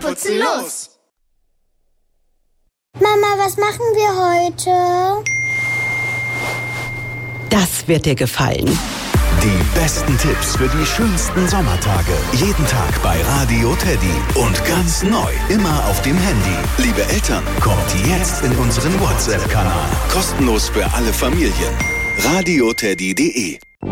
putzen los! Mama, was machen wir heute? Das wird dir gefallen. Die besten Tipps für die schönsten Sommertage. Jeden Tag bei Radio Teddy. Und ganz neu, immer auf dem Handy. Liebe Eltern, kommt jetzt in unseren WhatsApp-Kanal. Kostenlos für alle Familien. radioteddy.de